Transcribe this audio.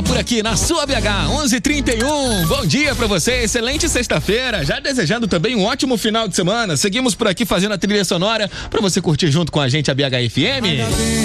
Só por aqui na sua BH, 11h31. Bom dia pra você, excelente sexta-feira. Já desejando também um ótimo final de semana. Seguimos por aqui fazendo a trilha sonora pra você curtir junto com a gente a BH FM.